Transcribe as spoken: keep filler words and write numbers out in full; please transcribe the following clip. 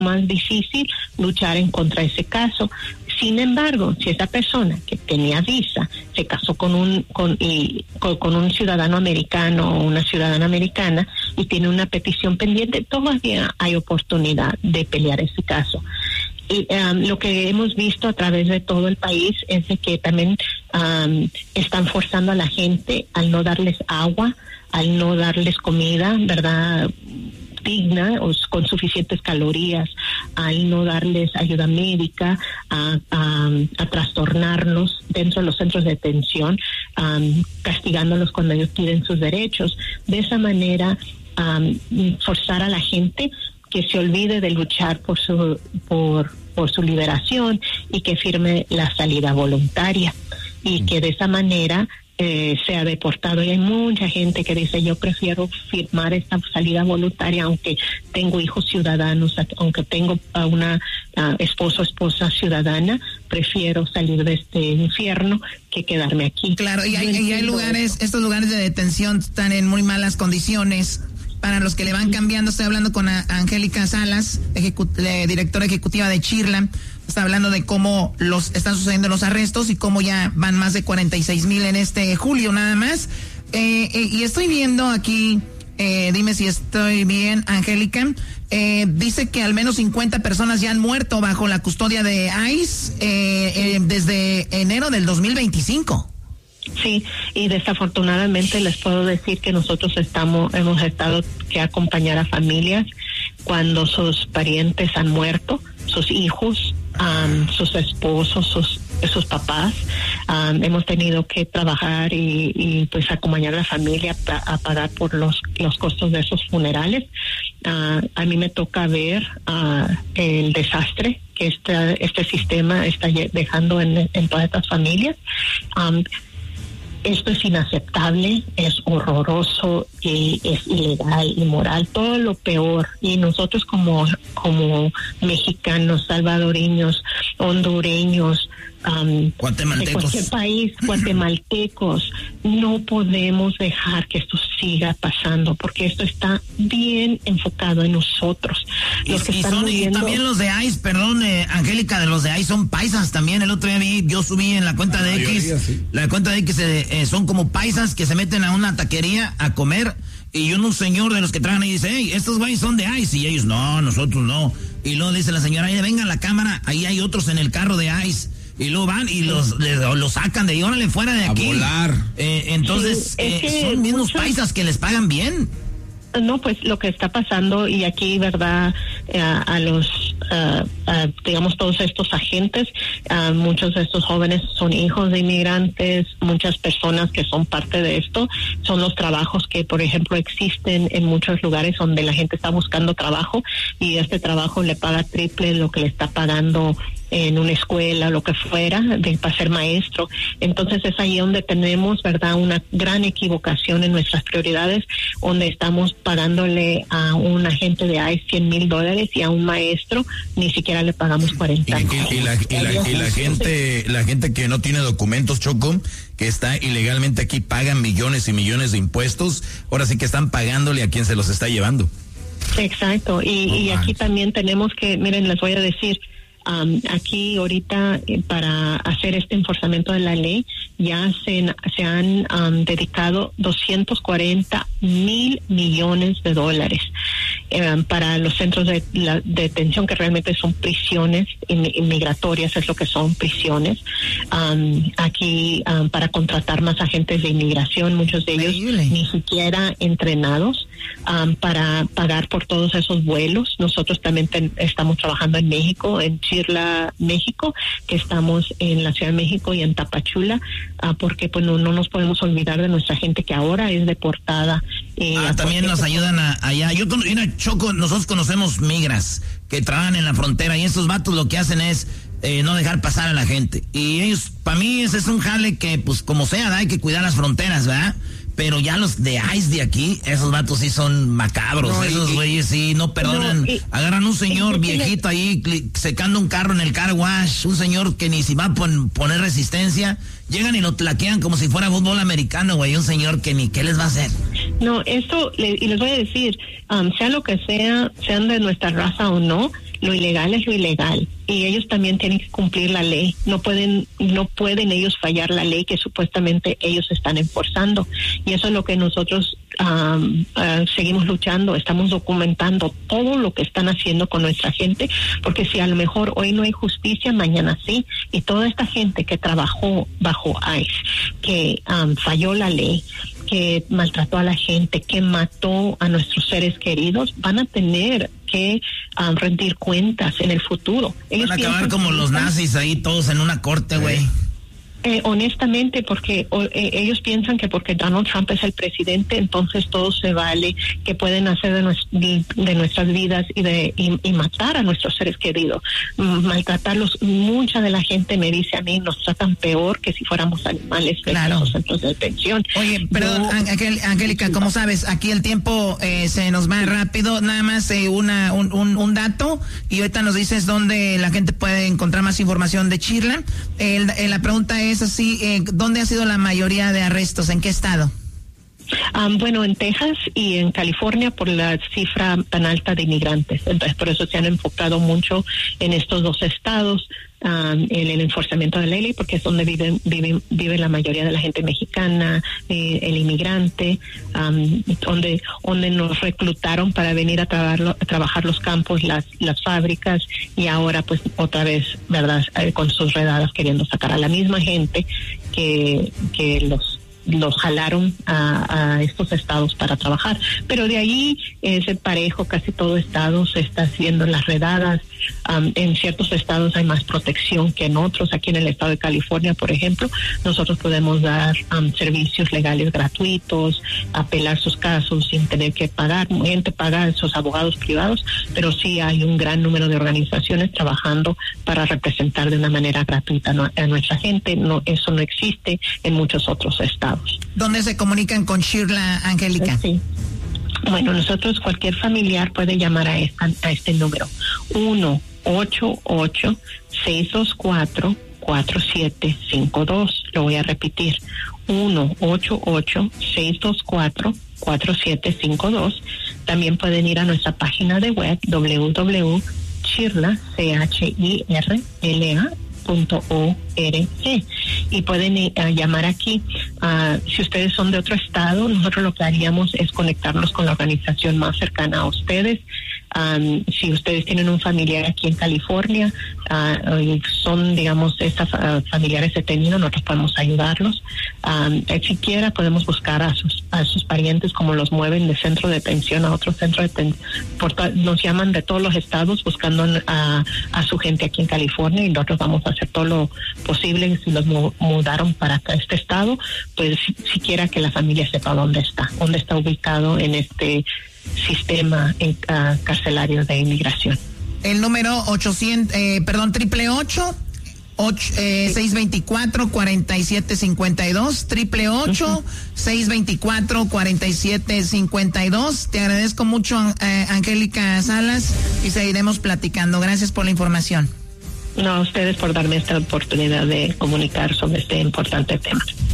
más difícil luchar en contra de ese caso. Sin embargo, si esa persona que tenía visa se casó con un con, y, con, con un ciudadano americano o una ciudadana americana y tiene una petición pendiente, todavía hay oportunidad de pelear ese caso. Y, um, lo que hemos visto a través de todo el país es de que también um, están forzando a la gente al no darles agua, al no darles comida, ¿verdad?, digna o con suficientes calorías, al no darles ayuda médica, a, a, a trastornarlos dentro de los centros de detención, um, castigándolos cuando ellos piden sus derechos. De esa manera, um, forzar a la gente que se olvide de luchar por su por por su liberación y que firme la salida voluntaria, y que de esa manera Eh, sea deportado. Y hay mucha gente que dice, yo prefiero firmar esta salida voluntaria aunque tengo hijos ciudadanos, aunque tengo a una uh, esposo o esposa ciudadana, prefiero salir de este infierno que quedarme aquí. Claro, y hay, y hay lugares, estos lugares de detención están en muy malas condiciones. Para los que le van cambiando, estoy hablando con a, Angélica Salas, ejecu- eh, directora ejecutiva de Chirla. Está hablando de cómo los están sucediendo los arrestos y cómo ya van más de cuarenta y seis mil en este julio nada más. Eh, eh, y estoy viendo aquí, eh, dime si estoy bien, Angélica, eh, dice que al menos cincuenta personas ya han muerto bajo la custodia de ICE eh, eh, desde enero del dos mil veinticinco. Sí, y desafortunadamente les puedo decir que nosotros estamos, hemos estado que acompañar a familias cuando sus parientes han muerto, sus hijos, um, sus esposos, sus, sus papás. Um, hemos tenido que trabajar y, y pues acompañar a la familia a, a pagar por los, los costos de esos funerales. Uh, a mí me toca ver uh, el desastre que este, este sistema está dejando en, en todas estas familias. Um, Esto es inaceptable, es horroroso, y es ilegal, inmoral, todo lo peor. Y nosotros como como mexicanos, salvadoreños, hondureños, um, de cualquier país, guatemaltecos, no podemos dejar que esto siga pasando, porque esto está bien enfocado en nosotros. Los y, que y, están son, muriendo... y también los de ICE, perdón, eh, Angélica, de los de ICE son paisas también. El otro día vi, yo subí en la cuenta la de mayoría, X, sí. La cuenta de X eh, son como paisas que se meten a una taquería a comer, y un señor de los que traen ahí dice, hey, estos güeyes son de ICE, y ellos, no, nosotros no. Y luego dice la señora, ahí venga a la cámara, ahí hay otros en el carro de ICE. Y luego van y los, les, los sacan de ahí, órale, fuera de aquí. A volar. Eh, entonces, sí, eh, son mismos muchos... paisas que les pagan bien. No, pues lo que está pasando, y aquí, ¿verdad? Eh, a los, uh, uh, digamos, todos estos agentes, uh, muchos de estos jóvenes son hijos de inmigrantes, muchas personas que son parte de esto, son los trabajos que, por ejemplo, existen en muchos lugares donde la gente está buscando trabajo, y este trabajo le paga triple lo que le está pagando en una escuela, lo que fuera, de, para ser maestro. Entonces es ahí donde tenemos, ¿verdad?, una gran equivocación en nuestras prioridades, donde estamos pagándole a un agente de ICE cien mil dólares y a un maestro ni siquiera le pagamos cuarenta. Y, y, y, la, y, la, y la gente la gente que no tiene documentos, Choco, que está ilegalmente aquí, pagan millones y millones de impuestos. Ahora sí que están pagándole a quien se los está llevando. Exacto. Y, oh, y aquí también tenemos que, miren, les voy a decir, Um, aquí ahorita eh, para hacer este enforzamiento de la ley ya se, se han um, dedicado doscientos cuarenta mil millones de dólares eh, para los centros de, la, de detención, que realmente son prisiones inmigratorias, es lo que son, prisiones. Um, aquí um, para contratar más agentes de inmigración, muchos de ellos Increíble. Ni siquiera entrenados um, para pagar por todos esos vuelos. Nosotros también ten, estamos trabajando en México, en Chirla, México, que estamos en la Ciudad de México y en Tapachula, uh, porque pues no, no nos podemos olvidar de nuestra gente que ahora es deportada. Eh, ah, también nos ayudan a, allá. Yo con una Choco, nosotros conocemos migras que trabajan en la frontera, y estos vatos lo que hacen es eh, no dejar pasar a la gente. Y ellos, para mí ese es un jale que pues como sea, ¿da? Hay que cuidar las fronteras, ¿verdad? Pero ya los de ICE de aquí, esos vatos sí son macabros, no, esos güeyes sí no perdonan. No, y, agarran un señor y, viejito ahí secando un carro en el car wash, un señor que ni si va a pon, poner resistencia, llegan y lo tlaquean como si fuera fútbol americano, güey, un señor que ni qué les va a hacer. No, esto, le, y les voy a decir, um, sea lo que sea, sean de nuestra raza o no, Lo ilegal es lo ilegal y ellos también tienen que cumplir la ley. No pueden, no pueden ellos fallar la ley que supuestamente ellos están enforzando. Y eso es lo que nosotros um, uh, seguimos luchando. Estamos documentando todo lo que están haciendo con nuestra gente, porque si a lo mejor hoy no hay justicia, mañana sí. Y toda esta gente que trabajó bajo ICE, que um, falló la ley, que maltrató a la gente, que mató a nuestros seres queridos, van a tener que um, rendir cuentas en el futuro. Ellos van a acabar como los nazis ahí todos en una corte, güey. Eh, honestamente, porque o, eh, ellos piensan que porque Donald Trump es el presidente, entonces todo se vale, que pueden hacer de, nues- de nuestras vidas y de y, y matar a nuestros seres queridos, mm, maltratarlos. Mucha de la gente me dice a mí, nos tratan peor que si fuéramos animales claro. en los centros de detención. Oye, perdón, no, Angel, Angélica, como sabes, aquí el tiempo eh, se nos va rápido, nada más eh, una un, un, un dato, y ahorita nos dices dónde la gente puede encontrar más información de Chirla. El, eh, la pregunta es es así, eh, ¿dónde ha sido la mayoría de arrestos? ¿En qué estado? Um, bueno, en Texas y en California por la cifra tan alta de inmigrantes. Entonces, por eso se han enfocado mucho en estos dos estados, um, en el enforzamiento de la ley, porque es donde vive, vive, vive la mayoría de la gente mexicana, eh, el inmigrante, um, donde, donde nos reclutaron para venir a, trabajar, a trabajar los campos, las, las fábricas, y ahora pues otra vez, ¿verdad?, eh, con sus redadas queriendo sacar a la misma gente que, que los los jalaron a, a estos estados para trabajar, pero de ahí es el parejo, casi todo estado se está haciendo las redadas. Um, en ciertos estados hay más protección que en otros. Aquí en el estado de California, por ejemplo, nosotros podemos dar um, servicios legales gratuitos, apelar sus casos sin tener que pagar, gente paga a sus abogados privados, pero sí hay un gran número de organizaciones trabajando para representar de una manera gratuita a nuestra gente. No, eso no existe en muchos otros estados. ¿Dónde se comunican con Chirla, Angélica? Sí. Bueno, nosotros, cualquier familiar puede llamar a, esta, a este número, uno ocho ocho, seis dos cuatro, cuatro siete cinco dos. Lo voy a repetir, uno ocho ocho, seis dos cuatro, cuatro siete cinco dos. También pueden ir a nuestra página de web, w w w punto chirla, C H I R L A, punto org, y pueden uh, llamar aquí. Uh, si ustedes son de otro estado, nosotros lo que haríamos es conectarnos con la organización más cercana a ustedes. Um, si ustedes tienen un familiar aquí en California, uh, y son, digamos, estas uh, familiares detenidos, nosotros podemos ayudarlos. Um, si quiera, podemos buscar a sus a sus parientes, como los mueven de centro de detención a otro centro de detención. Nos llaman de todos los estados buscando a, a su gente aquí en California, y nosotros vamos a hacer todo lo posible. Si los mu- mudaron para acá, este estado, pues si, siquiera que la familia sepa dónde está, dónde está ubicado en este sistema en, uh, carcelario de inmigración. El número ochocientos, eh, perdón, triple ocho, ocho eh, seis veinticuatro, cuarenta y siete cincuenta y dos, triple ocho, seis veinticuatro, cuarenta y siete cincuenta y dos. Te agradezco mucho, eh, Angélica Salas, y seguiremos platicando. Gracias por la información. No, a ustedes por darme esta oportunidad de comunicar sobre este importante tema.